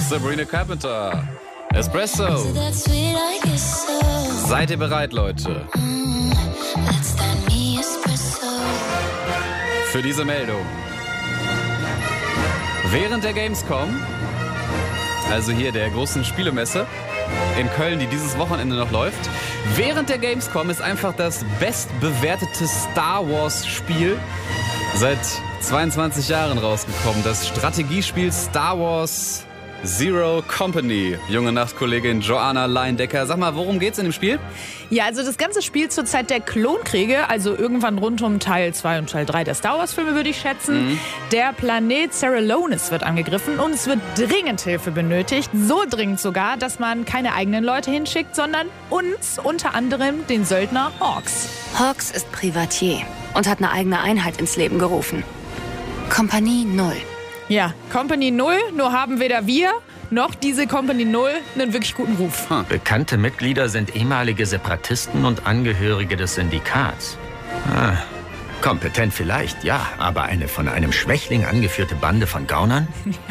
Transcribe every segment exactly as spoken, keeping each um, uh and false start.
Sabrina Carpenter. Espresso. Seid ihr bereit, Leute? Für diese Meldung. Während der Gamescom, also hier der großen Spielemesse in Köln, die dieses Wochenende noch läuft, während der Gamescom ist einfach das bestbewertete Star Wars Spiel seit zweiundzwanzig Jahren rausgekommen. Das Strategiespiel Star Wars Zero Company. Junge Nachtkollegin Joanna Leindecker. Sag mal, worum geht's in dem Spiel? Ja, also das Ganze spielt zur Zeit der Klonkriege, also irgendwann rund um Teil zwei und Teil drei der Star Wars Filme, würde ich schätzen. Mhm. Der Planet Seralonis wird angegriffen und es wird dringend Hilfe benötigt. So dringend sogar, dass man keine eigenen Leute hinschickt, sondern uns, unter anderem den Söldner Hawks. Hawks ist Privatier und hat eine eigene Einheit ins Leben gerufen. Kompanie Null. Ja, Company Null, nur haben weder wir noch diese Company Null einen wirklich guten Ruf. Hm. Bekannte Mitglieder sind ehemalige Separatisten und Angehörige des Syndikats. Ah, kompetent vielleicht, ja, aber eine von einem Schwächling angeführte Bande von Gaunern?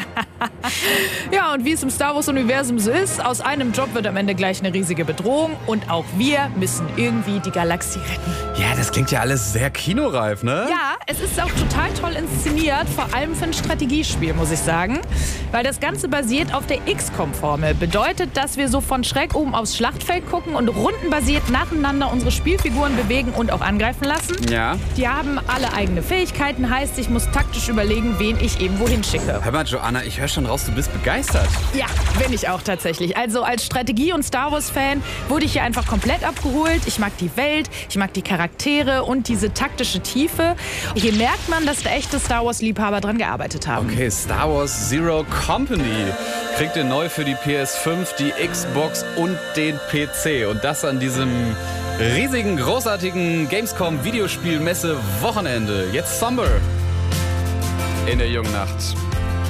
Ja, und wie es im Star Wars-Universum so ist, aus einem Job wird am Ende gleich eine riesige Bedrohung und auch wir müssen irgendwie die Galaxie retten. Ja, das klingt ja alles sehr kinoreif, ne? Ja, es ist auch total toll inszeniert, vor allem für ein Strategiespiel, muss ich sagen. Weil das Ganze basiert auf der X COM-Formel. Bedeutet, dass wir so von schräg oben aufs Schlachtfeld gucken und rundenbasiert nacheinander unsere Spielfiguren bewegen und auch angreifen lassen. Ja. Die haben alle eigene Fähigkeiten, heißt, ich muss taktisch überlegen, wen ich eben wohin schicke. Hör mal, Joanna, ich höre schon raus, du bist begeistert. Ja, bin ich auch tatsächlich. Also als Strategie- und Star Wars-Fan wurde ich hier einfach komplett abgeholt. Ich mag die Welt, ich mag die Charaktere und diese taktische Tiefe. Hier merkt man, dass da echte Star Wars-Liebhaber dran gearbeitet haben. Okay, Star Wars Zero Company kriegt ihr neu für die P S fünf, die Xbox und den P C. Und das an diesem riesigen, großartigen Gamescom-Videospielmesse-Wochenende. Jetzt Somber in der jungen Nacht.